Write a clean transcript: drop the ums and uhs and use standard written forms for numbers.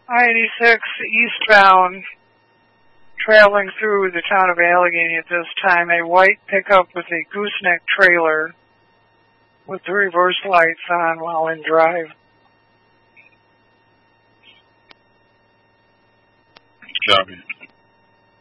I-86 eastbound, traveling through the town of Allegheny at this time, a white pickup with a gooseneck trailer with the reverse lights on while in drive. Copy.